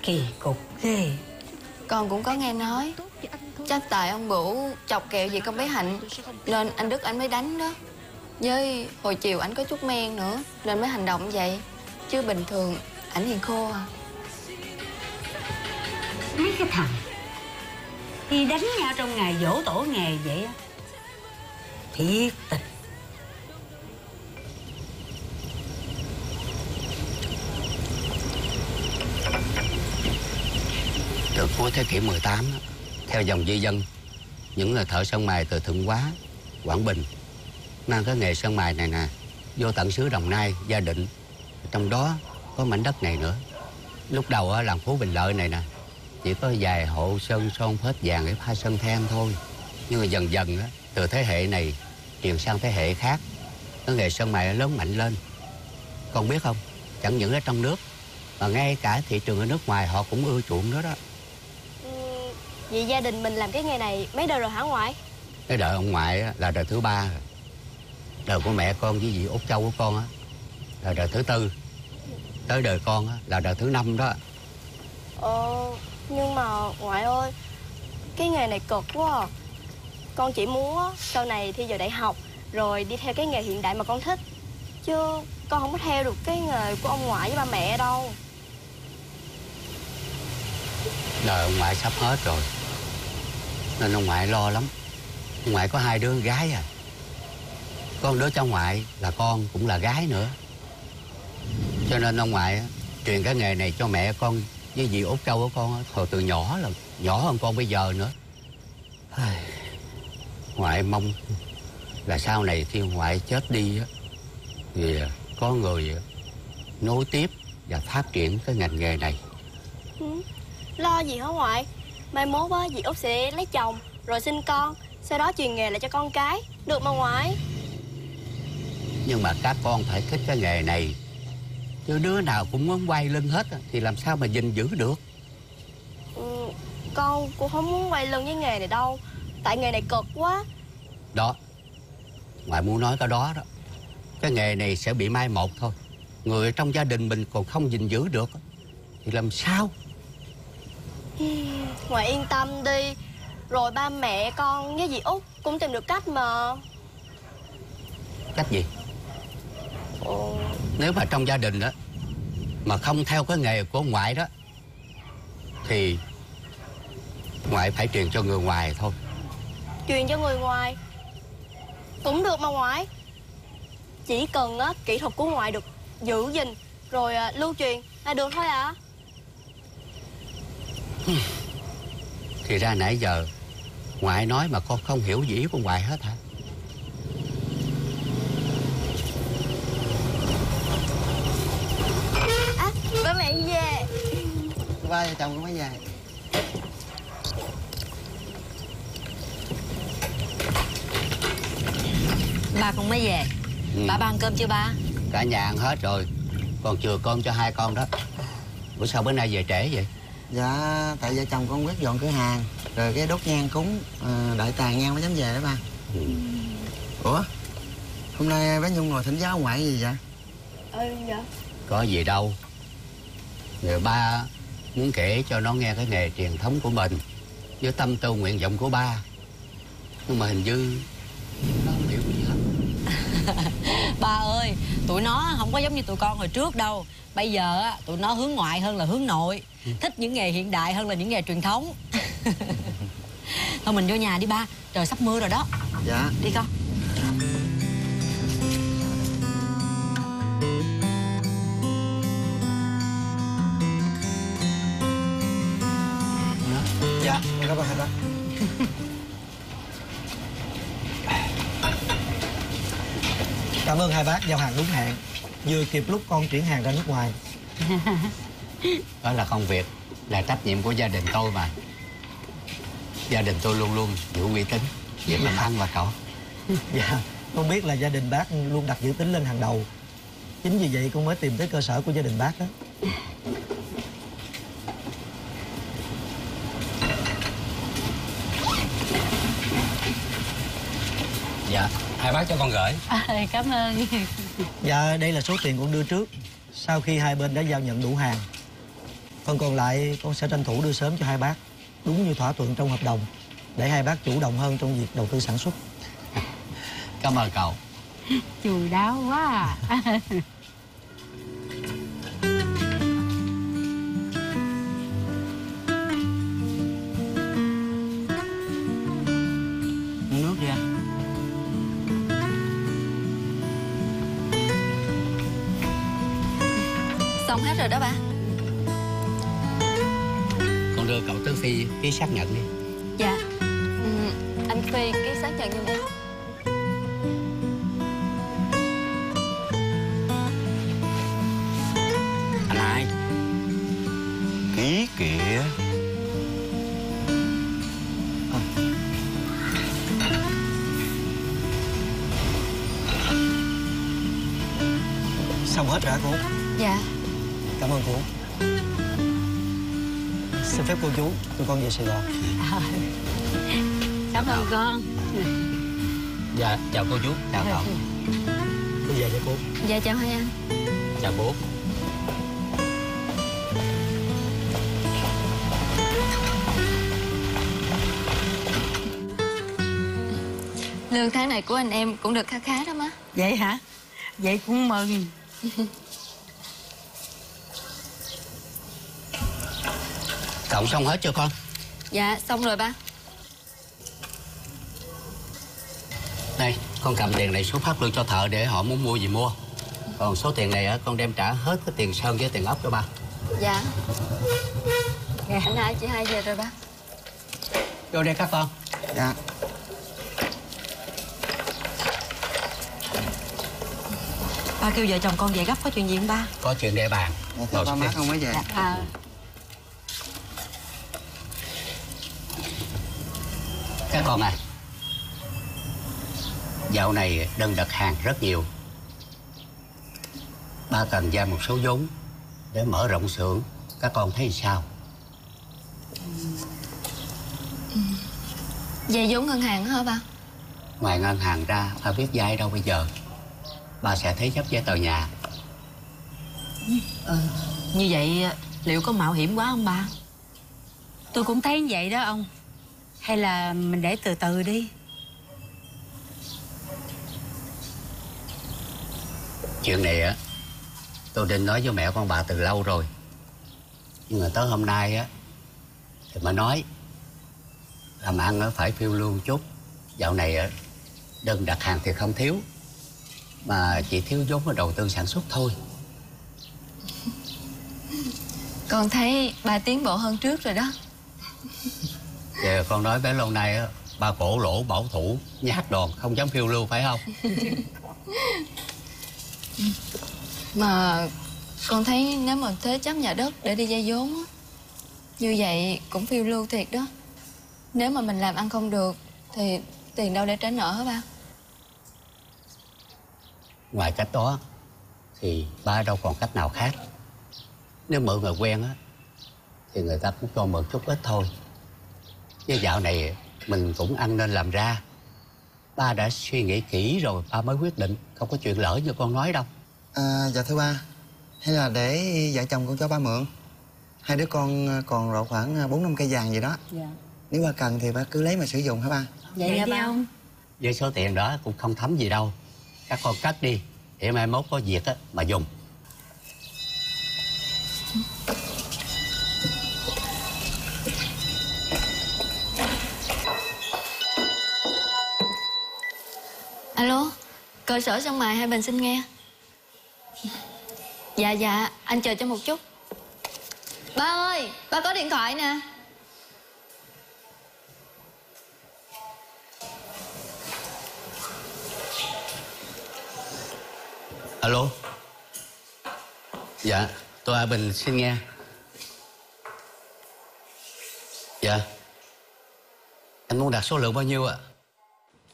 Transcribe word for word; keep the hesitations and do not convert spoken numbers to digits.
Kỳ cục ghê. Con cũng có nghe nói chắc tại ông Bửu chọc kẹo gì con bé Hạnh nên anh Đức anh mới đánh đó. Với hồi chiều ảnh có chút men nữa nên mới hành động vậy. Chứ bình thường ảnh hiền khô à. Mấy cái thằng đi đánh nhau trong ngày giỗ tổ nghề vậy á, thiệt tình. Từ cuối thế kỷ mười tám, theo dòng di dân, những người thợ sơn mài từ Thượng Hóa, Quảng Bình mang cái nghề sơn mài này nè vô tận xứ Đồng Nai, Gia Định, trong đó có mảnh đất này nữa. Lúc đầu ở làng Phú Bình Lợi này nè chỉ có vài hộ sơn son phết vàng để pha sơn than thôi, nhưng mà dần dần á, từ thế hệ này truyền sang thế hệ khác, cái nghề sơn mài lớn mạnh lên. Con biết không, chẳng những ở trong nước mà ngay cả thị trường ở nước ngoài họ cũng ưa chuộng đó đó. Vậy gia đình mình làm cái nghề này mấy đời rồi hả ngoại? Cái đời ông ngoại là đời thứ ba rồi. Đời của mẹ con với dì Út Châu của con á là đời thứ tư. Tới đời con á là đời thứ năm đó. Ờ, nhưng mà ngoại ơi, cái nghề này cực quá à. Con chỉ muốn sau này thi vào đại học rồi đi theo cái nghề hiện đại mà con thích, chứ con không có theo được cái nghề của ông ngoại với ba mẹ đâu. Đời ông ngoại sắp hết rồi nên ông ngoại lo lắm. Ông ngoại có hai đứa gái à. Con đứa cháu ngoại là con cũng là gái nữa, cho nên ông ngoại truyền cái nghề này cho mẹ con với dì Út Châu của con hồi từ nhỏ, là nhỏ hơn con bây giờ nữa. Ngoại mong là sau này khi ngoại chết đi á, thì có người nối tiếp và phát triển cái ngành nghề này. Ừ. Lo gì hả ngoại? Mai mốt á dì Út sẽ lấy chồng rồi sinh con, sau đó truyền nghề lại cho con cái, được mà ngoại. Nhưng mà các con phải thích cái nghề này, chứ đứa nào cũng muốn quay lưng hết thì làm sao mà gìn giữ được. Ừ, con cũng không muốn quay lưng với nghề này đâu, tại nghề này cực quá. Đó, ngoại muốn nói cái đó đó. Cái nghề này sẽ bị mai một thôi. Người trong gia đình mình còn không gìn giữ được thì làm sao? Ngoại yên tâm đi, rồi ba mẹ con với dì Út cũng tìm được cách mà. Cách gì? Ồ. Nếu mà trong gia đình đó mà không theo cái nghề của ngoại đó thì ngoại phải truyền cho người ngoài thôi. Truyền cho người ngoài cũng được mà ngoại. Chỉ cần á kỹ thuật của ngoại được giữ gìn rồi à, lưu truyền là được thôi à. Thì ra nãy giờ ngoại nói mà con không hiểu gì ý của ngoại hết hả? À, ba mẹ về. Ba vợ chồng con mới về. Ba con mới về. Ừ. Ba ba ăn cơm chưa ba? Cả nhà ăn hết rồi, còn chừa cơm cho hai con đó. Bữa sao bữa nay về trễ vậy? Dạ, tại vợ chồng con quét dọn cửa hàng rồi cái đốt nhang cúng, à, đợi tàn nhang mới dám về đó ba. Ừ. Ủa, hôm nay bé Nhung ngồi thỉnh giáo ngoại gì vậy? Ừ, dạ. Có gì đâu. Người ba muốn kể cho nó nghe cái nghề truyền thống của mình với tâm tư nguyện vọng của ba, nhưng mà hình như nó không hiểu gì hết. Ba ơi, tụi nó không có giống như tụi con hồi trước đâu. Bây giờ á, tụi nó hướng ngoại hơn là hướng nội, thích những nghề hiện đại hơn là những nghề truyền thống. Thôi mình vô nhà đi ba, trời sắp mưa rồi đó. Dạ. Đi con. Dạ, cảm ơn hai bác. Cảm ơn hai bác giao hàng đúng hạn, vừa kịp lúc con chuyển hàng ra nước ngoài. Đó là công việc, là trách nhiệm của gia đình tôi mà. Gia đình tôi luôn luôn giữ uy tín, việc làm ăn và cậu. Dạ, con biết là gia đình bác luôn đặt giữ tính lên hàng đầu. Chính vì vậy con mới tìm tới cơ sở của gia đình bác đó. Dạ, hai bác cho con gửi. À, cảm ơn. Dạ, đây là số tiền con đưa trước sau khi hai bên đã giao nhận đủ hàng. Phần còn lại con sẽ tranh thủ đưa sớm cho hai bác, đúng như thỏa thuận trong hợp đồng, để hai bác chủ động hơn trong việc đầu tư sản xuất. Cảm ơn cậu. Chu đáo quá à. Uống nước đi anh. Xong hết rồi đó ba. Con đưa cậu Tứ Phi ký xác nhận đi. Dạ. Ừ, anh Phi ký xác nhận giùm em. Anh Hai. Ký kìa. Xong hết rồi hả cô? Dạ. Cảm ơn cô. Xin phép cô chú, tụi con về Sài Gòn. Cảm ơn con. Dạ, chào cô chú. Chào cậu. Tôi về cho cô. Dạ chào hai anh. Chào bố. Lương tháng này của anh em cũng được khá khá đó má. Vậy hả? Vậy cũng mừng. Cậu xong hết chưa con? Dạ xong rồi ba. Đây, con cầm tiền này xuống phát lương cho thợ để họ muốn mua gì mua. Còn số tiền này á, con đem trả hết cái tiền sơn với tiền ốc cho ba. Dạ. Anh hai chị hai về rồi ba. Vô đây các con. Dạ. Ba kêu vợ chồng con về gấp, có chuyện gì không ba? Có chuyện để bàn. Dạ, Ngồi ba xuống má đi. không mới về. À, Các con à, dạo này đơn đặt hàng rất nhiều. Ba cần vay một số vốn để mở rộng xưởng. Các con thấy sao? Về vốn ngân hàng hả ba? Ngoài ngân hàng ra, ba biết vay đâu bây giờ. Ba sẽ thế chấp với tờ nhà. Ừ, như vậy liệu có mạo hiểm quá không ba? tôi cũng thấy như vậy đó ông. Hay là mình để từ từ đi. Chuyện này á, tôi định nói với mẹ con bà từ lâu rồi. Nhưng mà tới hôm nay á, thì mới nói. Làm ăn nó phải phiêu lưu chút. Dạo này á, đơn đặt hàng thì không thiếu, mà chỉ thiếu vốn ở đầu tư sản xuất thôi. Con thấy ba tiến bộ hơn trước rồi đó. Giờ con nói bấy lâu nay á, ba cổ lỗ bảo thủ, nhát đòn, không dám phiêu lưu phải không? Mà con thấy nếu mà thế chấp nhà đất để đi vay vốn á, như vậy cũng phiêu lưu thiệt đó. Nếu mà mình làm ăn không được thì tiền đâu để trả nợ hả ba? Ngoài cách đó thì ba đâu còn cách nào khác. Nếu mượn người quen á thì người ta cũng cho mượn chút ít thôi. Chứ dạo này mình cũng ăn nên làm ra. Ba đã suy nghĩ kỹ rồi ba mới quyết định. Không có chuyện lỡ như con nói đâu. À, dạ thưa ba, hay là để vợ chồng con cho ba mượn. Hai đứa con còn rộ khoảng bốn năm cây vàng gì đó. Dạ. Nếu ba cần thì ba cứ lấy mà sử dụng hả ba? Vậy, vậy đi ông. Với số tiền đó cũng không thấm gì đâu. Các con cất đi, để mai mốt có việc á mà dùng. Alo, cơ sở sân mài hai bên xin nghe. Dạ dạ, anh chờ cho một chút. Ba ơi, ba có điện thoại nè. Alo. Dạ, tôi A Bình xin nghe. Dạ. Anh muốn đặt số lượng bao nhiêu ạ? À?